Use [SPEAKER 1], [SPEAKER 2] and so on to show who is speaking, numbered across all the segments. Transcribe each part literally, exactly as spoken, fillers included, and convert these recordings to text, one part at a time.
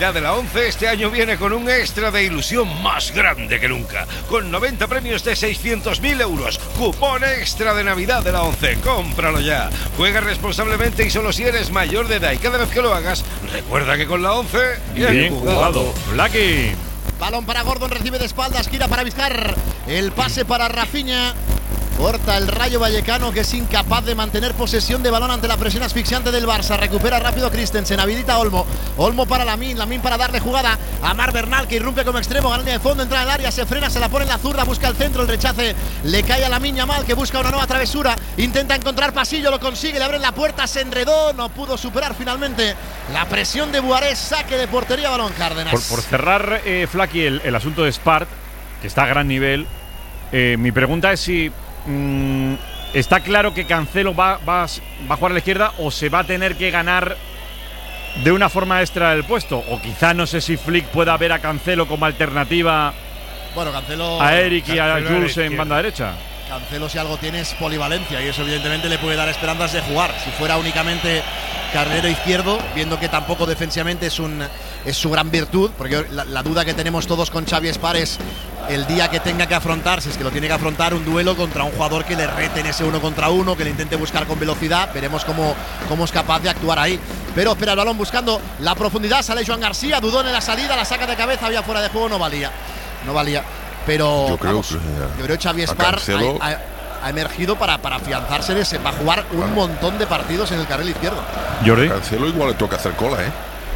[SPEAKER 1] Navidad de la ONCE este año viene con un extra de ilusión más grande que nunca. Con noventa premios de seiscientos mil euros. Cupón extra de Navidad de la ONCE. Cómpralo ya. Juega responsablemente y solo si eres mayor de edad. Y cada vez que lo hagas, recuerda que con la ONCE...
[SPEAKER 2] Bien, bien jugado. Lucky.
[SPEAKER 3] Balón para Gordon, recibe de espaldas, gira para Vizcar. El pase para Rafinha. Corta el Rayo Vallecano, que es incapaz de mantener posesión de balón ante la presión asfixiante del Barça. Recupera rápido Christensen, habilita a Olmo. Olmo para Lamine, Lamine para darle jugada a Marc Bernal, que irrumpe como extremo, gana línea de fondo, entra en el área, se frena, se la pone en la zurda, busca el centro, el rechace le cae a Lamine Yamal, que busca una nueva travesura, intenta encontrar pasillo, lo consigue, le abren la puerta, se enredó, no pudo superar finalmente la presión de Buarés. Saque de portería, balón Cárdenas.
[SPEAKER 2] Por, por cerrar, eh, Flaky, el, el asunto de Spart, que está a gran nivel, eh, mi pregunta es si Mm, ¿está claro que Cancelo va, va, va a jugar a la izquierda o se va a tener que ganar de una forma extra el puesto? O quizá no sé si Flick pueda ver a Cancelo como alternativa
[SPEAKER 3] bueno, Cancelo,
[SPEAKER 2] a Eric y
[SPEAKER 3] Cancelo
[SPEAKER 2] a Jules en banda derecha.
[SPEAKER 3] Cancelo, si algo tiene, es polivalencia y eso evidentemente le puede dar esperanzas de jugar. Si fuera únicamente carrilero izquierdo, viendo que tampoco defensivamente es, un, es su gran virtud, porque la, la duda que tenemos todos con Xavi Espar es el día que tenga que afrontar, si es que lo tiene que afrontar, un duelo contra un jugador que le rete en ese uno contra uno, que le intente buscar con velocidad. Veremos cómo, cómo es capaz de actuar ahí. Pero espera el balón buscando la profundidad, sale Joan García, dudó en la salida, la saca de cabeza, había fuera de juego, no valía. No valía. Pero
[SPEAKER 4] yo creo,
[SPEAKER 3] vamos,
[SPEAKER 4] que,
[SPEAKER 3] yo creo que Xavi Espar ha, ha, ha emergido para, para afianzarse en ese, para jugar un claro. montón de partidos en el carril izquierdo.
[SPEAKER 2] Jordi.
[SPEAKER 4] A Cancelo igual le toca hacer cola, ¿eh?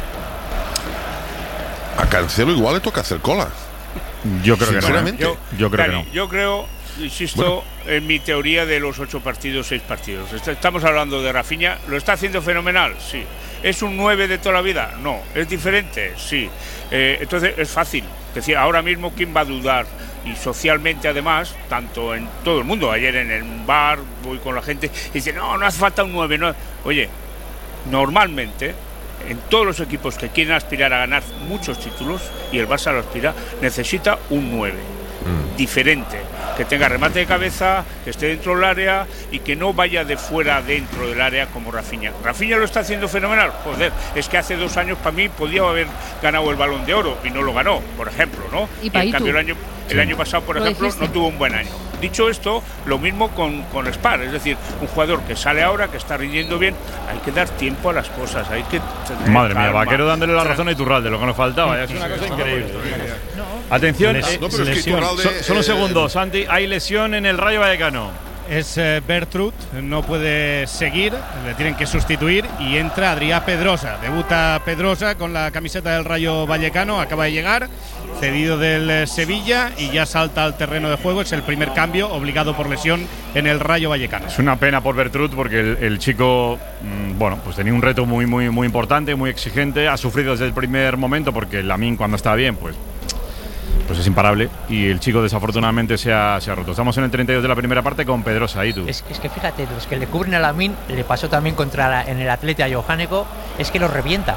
[SPEAKER 4] A Cancelo igual le toca hacer cola.
[SPEAKER 2] Yo creo que no.
[SPEAKER 5] Yo,
[SPEAKER 2] yo creo
[SPEAKER 5] Dani,
[SPEAKER 2] que no.
[SPEAKER 5] Yo creo, insisto, bueno. en mi teoría de los ocho partidos, seis partidos. Estamos hablando de Rafinha, ¿lo está haciendo fenomenal? Sí. ¿Es un nueve de toda la vida? No. ¿Es diferente? Sí. Eh, entonces es fácil. Es decir, ahora mismo, ¿quién va a dudar? Y socialmente, además, tanto en todo el mundo. Ayer en el bar, voy con la gente y dice, no, no hace falta un nueve. No. Oye, normalmente, en todos los equipos que quieren aspirar a ganar muchos títulos, y el Barça lo aspira, necesita un nueve. Mm. Diferente. Que tenga remate de cabeza, que esté dentro del área y que no vaya de fuera a dentro del área como Rafinha. Rafinha lo está haciendo fenomenal. Joder, es que hace dos años para mí podía haber ganado el Balón de Oro y no lo ganó, por ejemplo, ¿no?
[SPEAKER 6] Y,
[SPEAKER 5] y en cambio el año, el sí. año pasado, por
[SPEAKER 6] lo
[SPEAKER 5] ejemplo,
[SPEAKER 6] dijiste.
[SPEAKER 5] no tuvo un buen año. Dicho esto, lo mismo con, con Spar, es decir, un jugador que sale ahora, que está rindiendo bien, hay que dar tiempo a las cosas, hay que...
[SPEAKER 2] Madre mía, Vaquero dándole la razón a Iturralde, lo que nos faltaba, es una cosa increíble. No. Atención,
[SPEAKER 4] Les,
[SPEAKER 2] eh,
[SPEAKER 4] no, pero es que Iturralde,
[SPEAKER 2] so, solo un
[SPEAKER 4] eh,
[SPEAKER 2] segundo, Santi, hay lesión en el Rayo Vallecano.
[SPEAKER 7] Es eh, Bertrut, no puede seguir, le tienen que sustituir y entra Adrià Pedrosa. Debuta Pedrosa con la camiseta del Rayo Vallecano, acaba de llegar, cedido del eh, Sevilla y ya salta al terreno de juego. Es el primer cambio obligado por lesión en el Rayo Vallecano.
[SPEAKER 2] Es una pena por Bertrut porque el, el chico, mmm, bueno, pues tenía un reto muy, muy, muy importante, muy exigente. Ha sufrido desde el primer momento porque Lamine, cuando está bien, pues pues es imparable y el chico desafortunadamente se ha, se ha roto. Estamos en el treinta y dos de la primera parte con Pedrosa. ¿Y tú?
[SPEAKER 6] Es, es que fíjate, los que le cubren a Lamine, le pasó también contra la, en el Atleti a Johaneko, es que los revienta.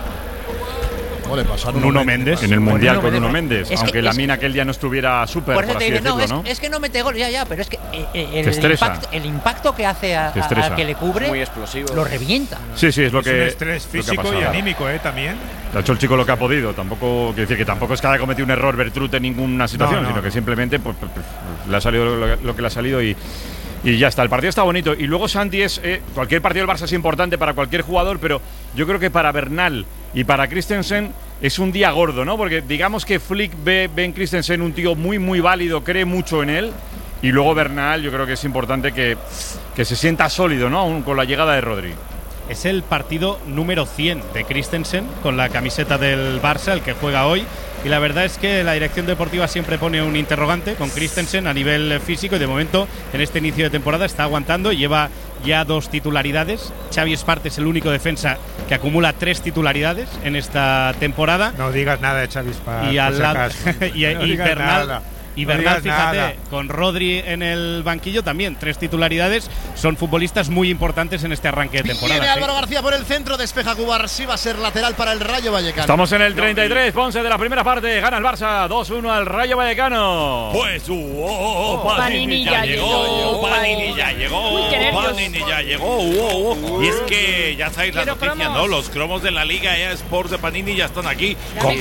[SPEAKER 3] ¿Cómo le pasó a
[SPEAKER 7] Nuno, Nuno Méndez?
[SPEAKER 2] En el Mundial
[SPEAKER 6] Nuno
[SPEAKER 2] con Nuno
[SPEAKER 6] Méndez.
[SPEAKER 2] Méndez, aunque Lamine aquel día no estuviera súper, por,
[SPEAKER 6] por
[SPEAKER 2] así
[SPEAKER 6] dice,
[SPEAKER 2] decirlo,
[SPEAKER 6] no, es,
[SPEAKER 2] ¿no?
[SPEAKER 6] Es que no mete gol, ya, ya, pero es que eh, el,
[SPEAKER 2] el,
[SPEAKER 6] impacto, el impacto que hace a, a, a que le cubre,
[SPEAKER 8] muy explosivo,
[SPEAKER 6] lo revienta.
[SPEAKER 2] Sí, sí, es lo
[SPEAKER 9] es
[SPEAKER 2] que
[SPEAKER 9] un estrés físico y anímico, ¿eh? También.
[SPEAKER 2] Ha hecho el chico lo que ha podido. Tampoco quiere decir que tampoco es que haya cometido un error Bertrut en ninguna situación, no, no, sino que simplemente pues, pues, pues, le ha salido lo, lo que le ha salido y Y ya está, el partido está bonito. Y luego, Santi, es eh, cualquier partido del Barça es importante para cualquier jugador, pero yo creo que para Bernal y para Christensen es un día gordo, ¿no? Porque digamos que Flick ve, ve en Christensen un tío muy, muy válido, cree mucho en él. Y luego Bernal, yo creo que es importante que, que se sienta sólido, ¿no? Aún con la llegada de Rodri.
[SPEAKER 7] Es el partido número cien de Christensen con la camiseta del Barça, el que juega hoy. Y la verdad es que la dirección deportiva siempre pone un interrogante con Christensen a nivel físico y de momento en este inicio de temporada está aguantando, lleva ya dos titularidades. Xavi Espart es el único defensa que acumula tres titularidades en esta temporada.
[SPEAKER 9] No digas nada de Xavi Espart.
[SPEAKER 7] Y, al lado, y,
[SPEAKER 9] no
[SPEAKER 7] y Bernal,
[SPEAKER 9] nada.
[SPEAKER 7] y
[SPEAKER 9] no
[SPEAKER 7] Bernal, fíjate,
[SPEAKER 9] nada.
[SPEAKER 7] con Rodri en el banquillo también, tres titularidades. Son futbolistas muy importantes en este arranque de temporada.
[SPEAKER 3] Viene
[SPEAKER 7] ¿sí?
[SPEAKER 3] Álvaro García por el centro, despeja Cubarsí, va a ser lateral para el Rayo Vallecano.
[SPEAKER 2] Estamos en el treinta y tres, Ponce de la primera parte, gana el Barça dos uno al Rayo Vallecano.
[SPEAKER 10] Pues uh, oh, oh, Panini ya llegó, Panini ya llegó, Panini ya llegó. Uh, uh, y es que ya sabéis la noticia, ¿no? Los cromos de la Liga eSports de Panini ya están aquí. Con